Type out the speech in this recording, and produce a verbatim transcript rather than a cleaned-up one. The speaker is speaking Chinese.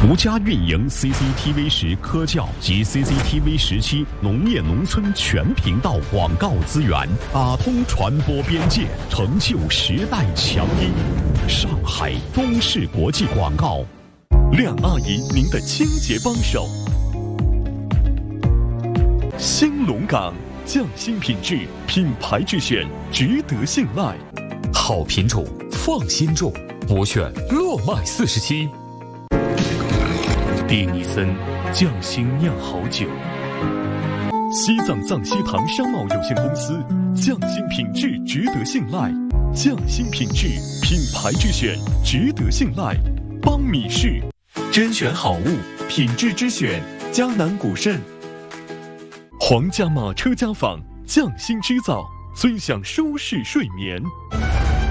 独家运营 C C T V 十科教及 C C T V 十七农业农村全频道广告资源，打通传播边界，成就时代强音。上海中视国际广告， 亮阿姨您的清洁帮手。兴隆港匠心品质，品牌之选，值得信赖。 好品种，放心种，我选洛麦四十七。 蒂尼森匠心酿好酒，西藏藏西堂商贸有限公司，匠心品质，值得信赖。匠心品质，品牌之选，值得信赖。邦米士，甄选好物，品质之选，江南古镇。皇家马车家纺，匠心织造，尊享舒适睡眠。